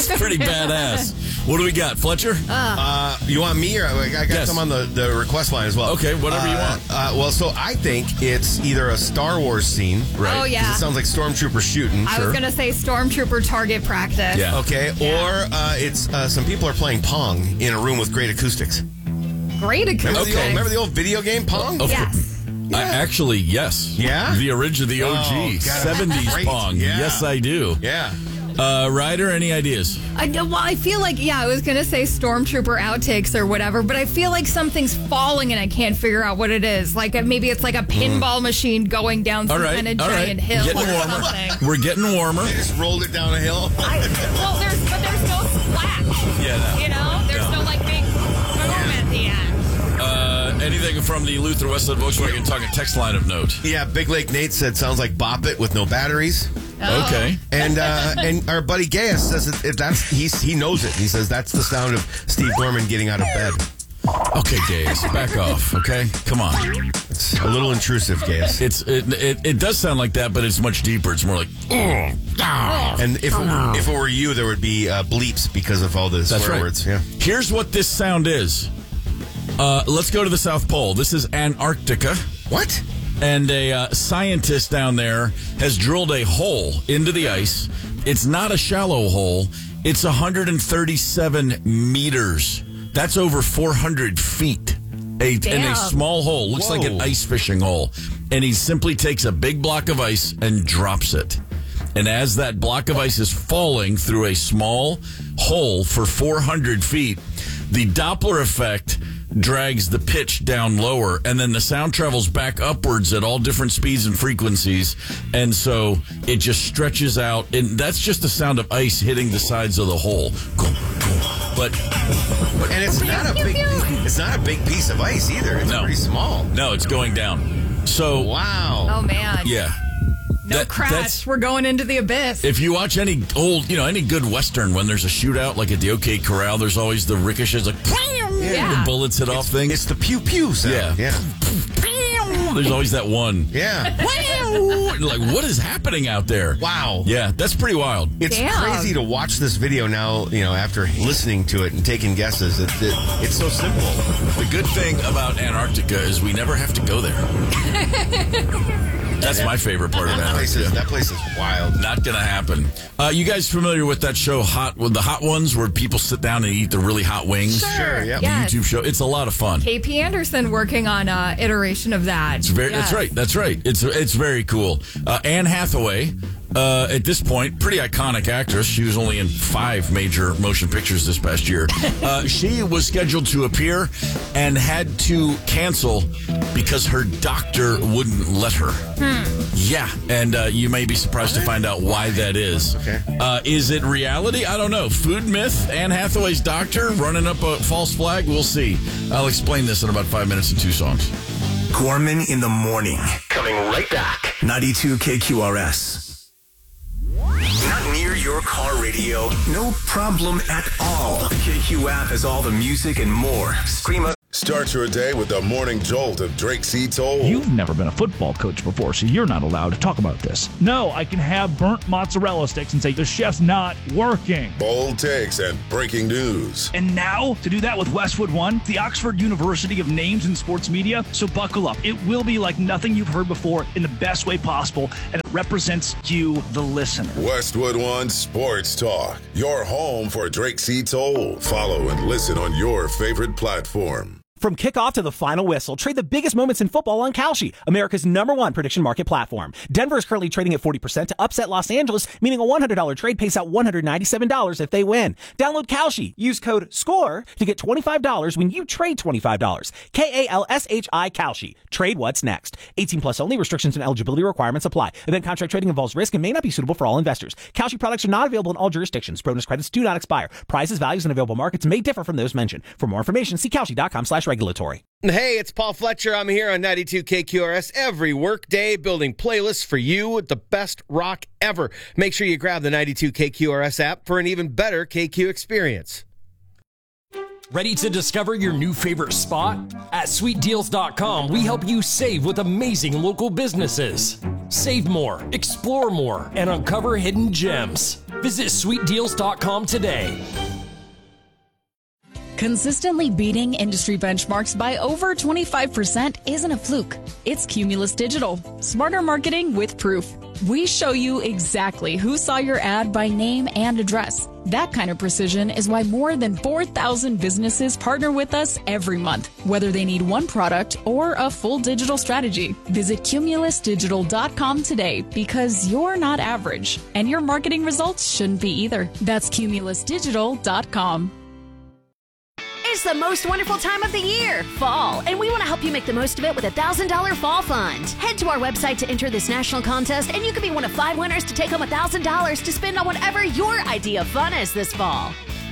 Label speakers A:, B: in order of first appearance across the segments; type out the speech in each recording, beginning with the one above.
A: That's pretty badass. What do we got, Fletcher?
B: You want me, or I got some on the request line as well?
A: Okay, whatever you want.
B: Well, so I think it's either a Star Wars scene, right?
C: Oh, yeah.
B: 'Cause it sounds like stormtrooper shooting.
C: I was going to say stormtrooper target practice.
A: Yeah.
B: Okay, or it's some people are playing Pong in a room with great acoustics.
C: Great acoustics.
B: Remember the old video game Pong?
C: Yes.
A: Actually, yes.
B: Yeah?
A: The original, the OG,
B: Oh, God,
A: 70s
B: great.
A: Pong.
B: Yeah.
A: Yes, I do.
B: Yeah.
A: Ryder, any ideas?
C: I feel like, I was going to say stormtrooper outtakes or whatever, but I feel like something's falling and I can't figure out what it is. Like maybe it's like a pinball machine going down some kind of giant hill
A: Getting
C: or
A: warmer.
C: something.
A: We're getting warmer.
B: They just rolled it down a hill.
C: There's no splash.
A: Yeah, no.
C: You know? There's no like big boom at the end.
A: Anything from the Luther Westland Volkswagen Talking text line of note?
B: Yeah, Big Lake Nate said sounds like Bop It with no batteries.
C: Oh.
A: Okay.
B: And our buddy Gaius says he knows it. He says that's the sound of Steve Gorman getting out of bed.
A: Okay, Gaius, back off, okay? Come on.
B: It's a little intrusive, Gaius.
A: It does sound like that, but it's much deeper. It's more like,
B: And if it were you, there would be bleeps because of all the swear words. Yeah.
A: Here's what this sound is. Let's go to the South Pole. This is Antarctica.
B: What?
A: And a scientist down there has drilled a hole into the ice. It's not a shallow hole. It's 137 meters. That's over 400 feet. In a small hole. Looks like an ice fishing hole. And he simply takes a big block of ice and drops it. And as that block of ice is falling through a small hole for 400 feet, the Doppler effect drags the pitch down lower, and then the sound travels back upwards at all different speeds and frequencies, and so it just stretches out, and that's just the sound of ice hitting the sides of the hole. But
B: and it's not a big piece of ice either. It's pretty small.
A: No, it's going down. So
B: wow.
C: Oh man.
A: Yeah.
C: No crash. We're going into the abyss.
A: If you watch any old, any good Western, when there's a shootout, like at the OK Corral, there's always the ricochets, like, the bullets hit off things.
B: It's the pew-pew sound. Yeah.
A: There's always that one.
B: Yeah.
A: Like, what is happening out there?
B: Wow.
A: Yeah, that's pretty wild.
B: It's crazy to watch this video now, after listening to it and taking guesses. It's so simple.
A: The good thing about Antarctica is we never have to go there. That's my favorite part of Antarctica.
B: That place is wild.
A: Not going to happen. You guys familiar with that show, with the Hot Ones, where people sit down and eat the really hot wings?
C: Sure.
B: Yep.
C: Yes.
A: The YouTube show. It's a lot of fun.
C: KP Anderson working on an iteration of that.
A: That's right. That's right. It's very cool. Anne Hathaway, at this point, pretty iconic actress. She was only in 5 major motion pictures this past year. She was scheduled to appear and had to cancel because her doctor wouldn't let her. Yeah, and you may be surprised to find out why that is.
B: Okay.
A: Is it reality? I don't know. Food myth? Anne Hathaway's doctor running up a false flag? We'll see. I'll explain this in about 5 minutes and 2 songs.
D: Gorman in the morning. Coming right back. 92 KQRS. Not near your car radio? No problem at all. The KQ app has all the music and more. Scream up.
E: Start your day with the morning jolt of Drake C. Toll.
F: You've never been a football coach before, so you're not allowed to talk about this. No, I can have burnt mozzarella sticks and say the chef's not working.
E: Bold takes and breaking news.
F: And now, to do that with Westwood One, the Oxford University of Names in Sports Media, so buckle up. It will be like nothing you've heard before in the best way possible, and it represents you, the listener.
E: Westwood One Sports Talk, your home for Drake C. Toll. Follow and listen on your favorite platform.
G: From kickoff to the final whistle, trade the biggest moments in football on Kalshi, America's #1 prediction market platform. Denver is currently trading at 40% to upset Los Angeles, meaning a $100 trade pays out $197 if they win. Download Kalshi. Use code SCORE to get $25 when you trade $25. KALSHI Kalshi. Trade what's next. 18 plus only. Restrictions and eligibility requirements apply. Event contract trading involves risk and may not be suitable for all investors. Kalshi products are not available in all jurisdictions. Bonus credits do not expire. Prizes, values, and available markets may differ from those mentioned. For more information, see Kalshi.com/regulatory.
B: Hey, it's Paul Fletcher. I'm here on 92 KQRS every workday building playlists for you with the best rock ever. Make sure you grab the 92 KQRS app for an even better KQ experience.
H: Ready to discover your new favorite spot? At sweetdeals.com, we help you save with amazing local businesses. Save more, explore more, and uncover hidden gems. Visit sweetdeals.com today.
I: Consistently beating industry benchmarks by over 25% isn't a fluke. It's Cumulus Digital. Smarter marketing with proof. We show you exactly who saw your ad by name and address. That kind of precision is why more than 4,000 businesses partner with us every month, whether they need one product or a full digital strategy. Visit cumulusdigital.com today because you're not average, and your marketing results shouldn't be either. That's cumulusdigital.com.
J: It's the most wonderful time of the year, fall, and we want to help you make the most of it with a $1,000 fall fund. Head to our website to enter this national contest, and you could be one of 5 winners to take home $1,000 to spend on whatever your idea of fun is this fall.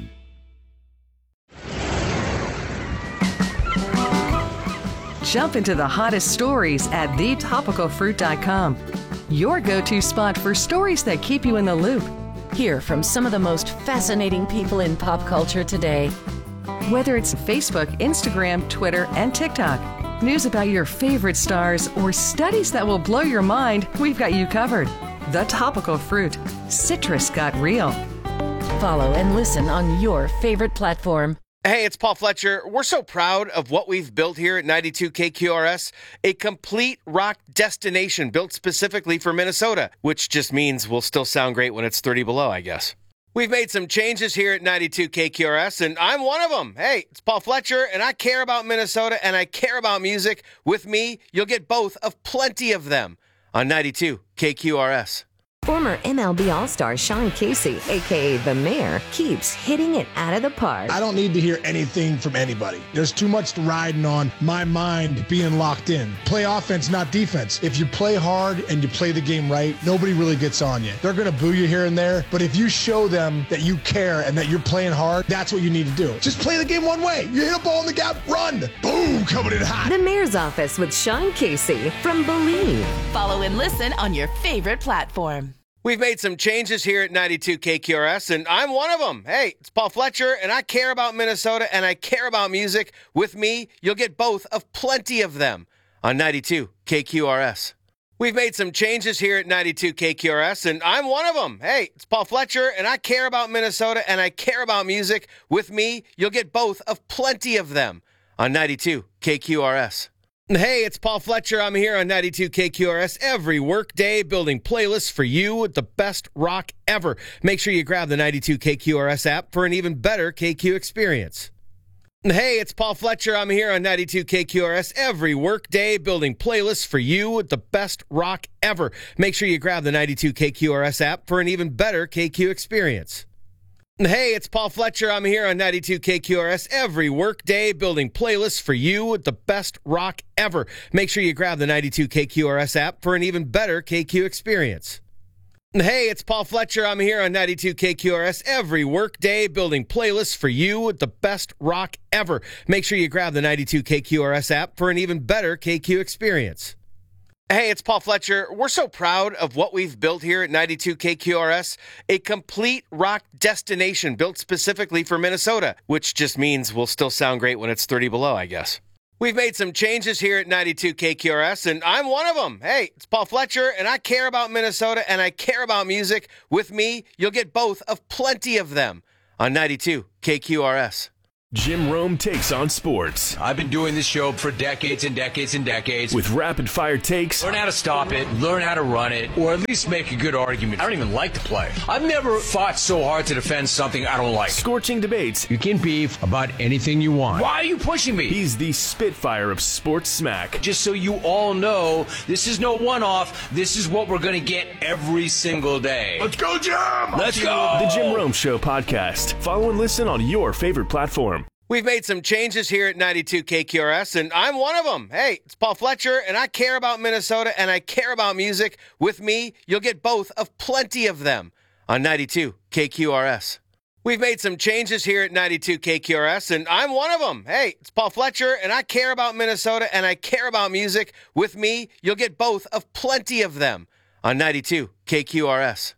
K: Jump into the hottest stories at thetopicalfruit.com. Your go-to spot for stories that keep you in the loop.
J: Hear from some of the most fascinating people in pop culture today.
K: Whether it's Facebook, Instagram, Twitter, and TikTok, news about your favorite stars, or studies that will blow your mind, we've got you covered. The Topical Fruit. Citrus got real.
J: Follow and listen on your favorite platform.
B: Hey, it's Paul Fletcher. We're so proud of what we've built here at 92 KQRS, a complete rock destination built specifically for Minnesota, which just means we'll still sound great when it's 30 below, I guess. We've made some changes here at 92 KQRS, and I'm one of them. Hey, it's Paul Fletcher, and I care about Minnesota, and I care about music. With me, you'll get both of plenty of them on 92 KQRS.
L: Former MLB All-Star Sean Casey, a.k.a. The Mayor, keeps hitting it out of the park.
M: I don't need to hear anything from anybody. There's too much riding on my mind being locked in. Play offense, not defense. If you play hard and you play the game right, nobody really gets on you. They're going to boo you here and there, but if you show them that you care and that you're playing hard, that's what you need to do. Just play the game one way. You hit a ball in the gap, run. Boom, coming in hot.
L: The Mayor's Office with Sean Casey from Believe.
N: Follow and listen on your favorite platform.
B: We've made some changes here at 92 KQRS, and I'm one of them. Hey, it's Paul Fletcher, and I care about Minnesota, and I care about music. With me, you'll get both of plenty of them on 92 KQRS. We've made some changes here at 92 KQRS, and I'm one of them. Hey, it's Paul Fletcher, and I care about Minnesota, and I care about music. With me, you'll get both of plenty of them on 92 KQRS. Hey, it's Paul Fletcher. I'm here on 92 KQRS every workday building playlists for you with the best rock ever. Make sure you grab the 92 KQRS app for an even better KQ experience. Hey, it's Paul Fletcher. I'm here on 92 KQRS every workday building playlists for you with the best rock ever. Make sure you grab the 92 KQRS app for an even better KQ experience. Hey, it's Paul Fletcher. I'm here on 92 KQRS every workday building playlists for you with the best rock ever. Make sure you grab the 92 KQRS app for an even better KQ experience. Hey, it's Paul Fletcher. I'm here on 92 KQRS every workday building playlists for you with the best rock ever. Make sure you grab the 92 KQRS app for an even better KQ experience. Hey, it's Paul Fletcher. We're so proud of what we've built here at 92 KQRS, a complete rock destination built specifically for Minnesota, which just means we'll still sound great when it's 30 below, I guess. We've made some changes here at 92 KQRS, and I'm one of them. Hey, it's Paul Fletcher, and I care about Minnesota, and I care about music. With me, you'll get both of plenty of them on 92 KQRS.
O: Jim Rome takes on sports.
P: I've been doing this show for decades and decades and decades.
O: With rapid-fire takes.
P: Learn how to stop it, learn how to run it, or at least make a good argument. I don't even like to play. I've never fought so hard to defend something I don't like.
O: Scorching debates.
P: You can beef about anything you want. Why are you pushing me?
O: He's the Spitfire of sports smack.
P: Just so you all know, this is no one-off. This is what we're going to get every single day.
M: Let's go, Jim!
P: Let's go!
O: The Jim Rome Show podcast. Follow and listen on your favorite platform.
B: We've made some changes here at 92 KQRS, and I'm one of them. Hey, it's Paul Fletcher, and I care about Minnesota, and I care about music. With me, you'll get both of plenty of them on 92 KQRS. We've made some changes here at 92 KQRS, and I'm one of them. Hey, it's Paul Fletcher, and I care about Minnesota, and I care about music. With me, you'll get both of plenty of them on 92 KQRS.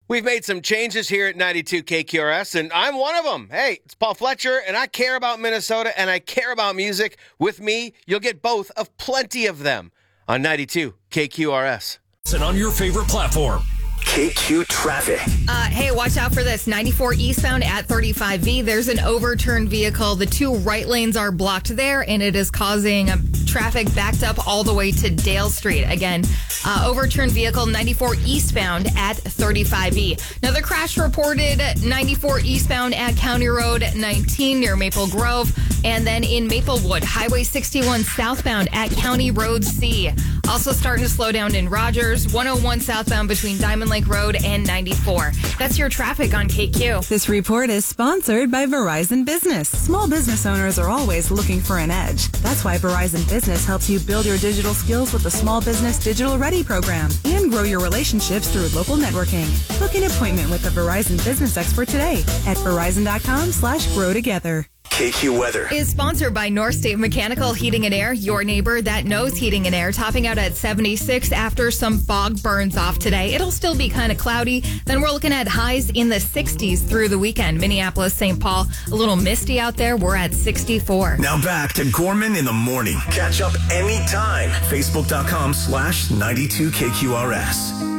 B: We've made some changes here at 92 KQRS, and I'm one of them. Hey, it's Paul Fletcher, and I care about Minnesota, and I care about music. With me, you'll get both of plenty of them on 92 KQRS.
H: And on your favorite platform.
D: KQ Traffic.
C: Hey, watch out for this. 94 eastbound at 35V. There's an overturned vehicle. The two right lanes are blocked there, and it is causing traffic backed up all the way to Dale Street. Again, overturned vehicle 94 eastbound at 35V. Another crash reported 94 eastbound at County Road 19 near Maple Grove. And then in Maplewood, Highway 61 southbound at County Road C. Also starting to slow down in Rogers, 101 southbound between Diamond Lake Road and 94. That's your traffic on KQ.
Q: This report is sponsored by Verizon Business. Small business owners are always looking for an edge. That's why Verizon Business helps you build your digital skills with the Small Business Digital Ready program and grow your relationships through local networking. Book an appointment with a Verizon Business expert today at verizon.com/grow together.
D: KQ Weather
C: is sponsored by North State Mechanical Heating and Air, your neighbor that knows heating and air, topping out at 76 after some fog burns off today. It'll still be kind of cloudy. Then we're looking at highs in the 60s through the weekend. Minneapolis, St. Paul, a little misty out there. We're at 64.
D: Now back to Gorman in the morning. Catch up anytime. Facebook.com/92KQRS.